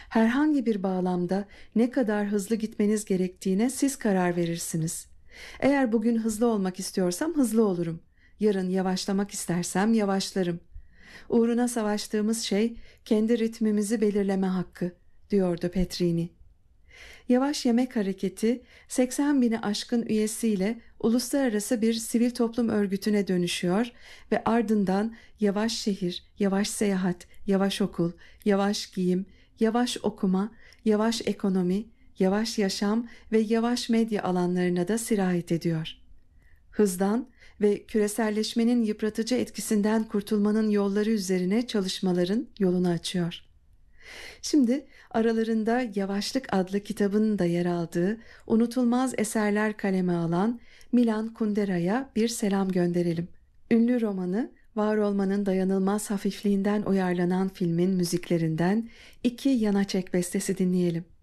Herhangi bir bağlamda ne kadar hızlı gitmeniz gerektiğine siz karar verirsiniz. Eğer bugün hızlı olmak istiyorsam hızlı olurum. Yarın yavaşlamak istersem yavaşlarım. Uğruna savaştığımız şey kendi ritmimizi belirleme hakkı, diyordu Petrini. Yavaş Yemek Hareketi 80 bini aşkın üyesiyle uluslararası bir sivil toplum örgütüne dönüşüyor ve ardından yavaş şehir, yavaş seyahat, yavaş okul, yavaş giyim, yavaş okuma, yavaş ekonomi, yavaş yaşam ve yavaş medya alanlarına da sirayet ediyor. Hızdan ve küreselleşmenin yıpratıcı etkisinden kurtulmanın yolları üzerine çalışmaların yolunu açıyor. Şimdi aralarında Yavaşlık adlı kitabının da yer aldığı unutulmaz eserler kaleme alan Milan Kundera'ya bir selam gönderelim. Ünlü romanı, var olmanın dayanılmaz hafifliğinden uyarlanan filmin müziklerinden iki Yanaçek bestesi dinleyelim.